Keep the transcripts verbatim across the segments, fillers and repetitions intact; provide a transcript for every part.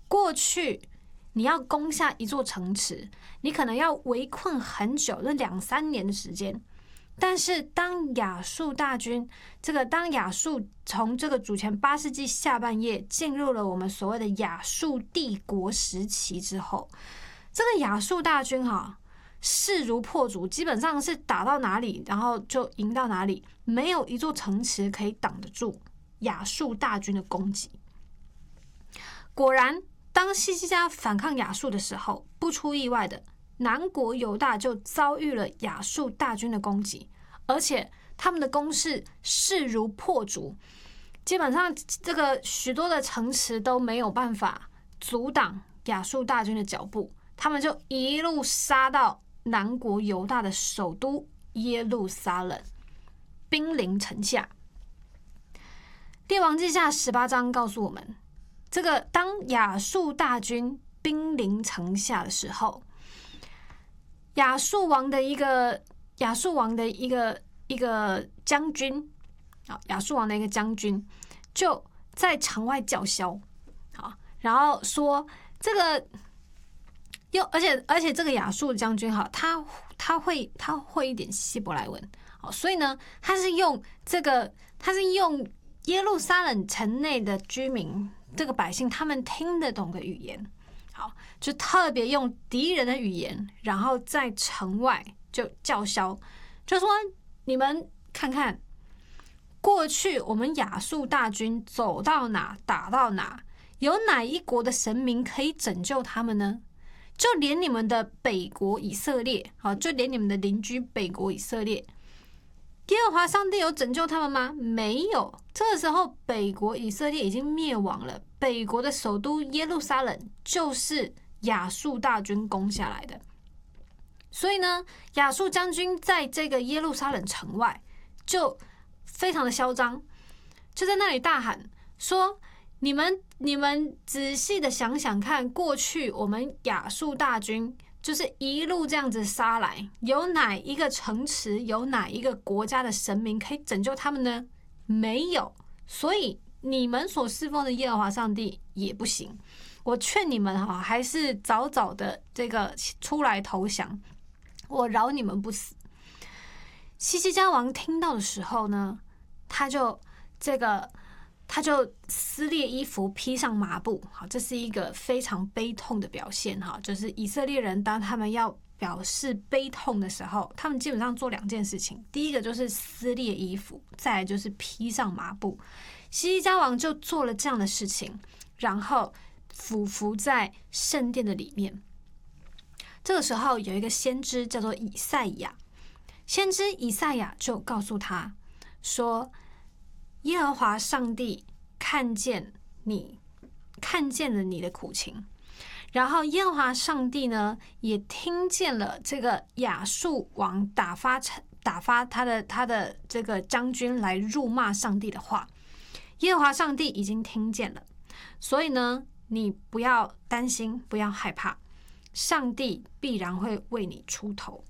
过去你要攻下一座城池，你可能要围困很久，那两三年的时间。但是当亚述大军，这个当亚述从这个主前八世纪下半叶进入了我们所谓的亚述帝国时期之后，这个亚述大军哈、啊、势如破竹，基本上是打到哪里，然后就赢到哪里，没有一座城池可以挡得住亚述大军的攻击。果然，当希西家反抗亚述的时候，不出意外的，南国犹大就遭遇了亚述大军的攻击，而且他们的攻势势如破竹，基本上这个许多的城池都没有办法阻挡亚述大军的脚步，他们就一路杀到南国犹大的首都耶路撒冷，兵临城下。列王记下十八章告诉我们，这个当亚述大军兵临城下的时候，亚述王的一个亚述王的一个一个将军，啊，亚述王的一个将军就在城外叫嚣，啊，然后说这个又而且而且这个亚述将军哈，他他会他会一点希伯来文，好，所以呢，他是用这个他是用耶路撒冷城内的居民这个百姓他们听得懂的语言。好，就特别用敌人的语言，然后在城外就叫嚣，就说你们看看，过去我们亚述大军走到哪打到哪，有哪一国的神明可以拯救他们呢？就连你们的北国以色列，好，就连你们的邻居北国以色列，耶和华上帝有拯救他们吗？没有。这个时候，北国以色列已经灭亡了。北国的首都耶路撒冷就是亚述大军攻下来的。所以呢，亚述将军在这个耶路撒冷城外就非常的嚣张，就在那里大喊说：“你们你们仔细的想想看，过去我们亚述大军就是一路这样子杀来，有哪一个城池，有哪一个国家的神明可以拯救他们呢？没有。所以你们所侍奉的耶和华上帝也不行。我劝你们哈，还是早早的这个出来投降，我饶你们不死。”希西家王听到的时候呢，他就这个他就撕裂衣服，披上麻布。好，这是一个非常悲痛的表现哈，就是以色列人当他们要表示悲痛的时候，他们基本上做两件事情，第一个就是撕裂衣服，再来就是披上麻布。希西家王就做了这样的事情，然后俯伏在圣殿的里面。这个时候有一个先知叫做以赛亚，先知以赛亚就告诉他说：“耶和华上帝看见你，看见了你的苦情。然后耶和华上帝呢，也听见了这个亚述王打发打发他的他的这个将军来辱骂上帝的话。耶和华上帝已经听见了，所以呢，你不要担心，不要害怕，上帝必然会为你出头。”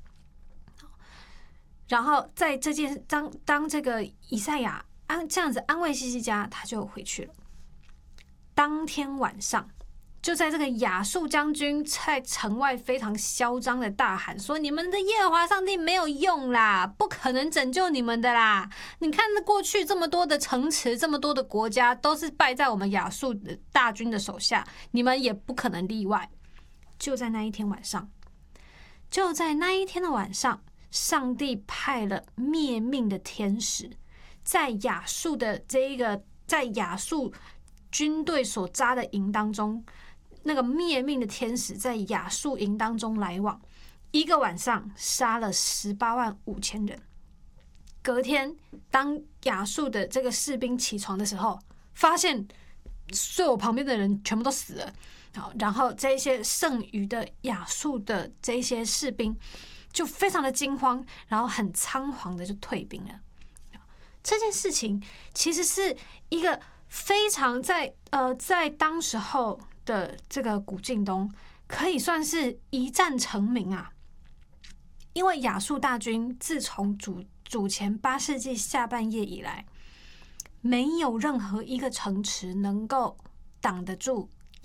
然后在这件当当这个以赛亚安这样子安慰希西家，他就回去了。当天晚上，就在这个亚述将军在城外非常嚣张的大喊说：“你们的耶和华上帝没有用啦，不可能拯救你们的啦！你看过去这么多的城池，这么多的国家都是败在我们亚述的大军的手下，你们也不可能例外。”就在那一天晚上，就在那一天的晚上，上帝派了灭命的天使，在亚述的这一个在亚述军队所扎的营当中，那个灭命的天使在亚述营当中来往，一个晚上杀了十八万五千人。隔天，当亚述的这个士兵起床的时候，发现睡我旁边的人全部都死了。好，然后这些剩余的亚述的这些士兵就非常的惊慌，然后很仓皇的就退兵了。这件事情其实是一个非常在呃在当时候的这个古近东可以算是一战成名啊，因为亚述大军自从主主前八世纪下半叶以来，没有任何一个城池能够挡得住